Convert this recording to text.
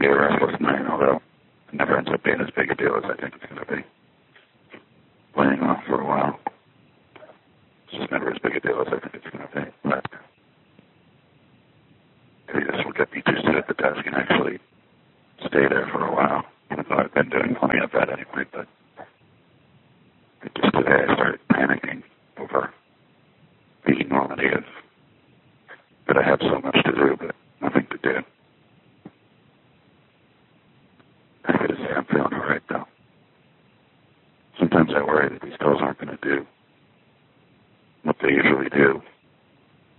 be a restless night, although it never ends up being as big a deal as I think it's going to be. Playing off for a while. It's just never as big a deal as I think it's going to be. But this will get me to sit at the desk and actually stay there for a while. Even though I've been doing plenty of that anyway, but just today I started panicking over the enormity of that I have so much to do, but nothing to do. I gotta say, I'm feeling all right, though. Sometimes I worry that these pills aren't going to do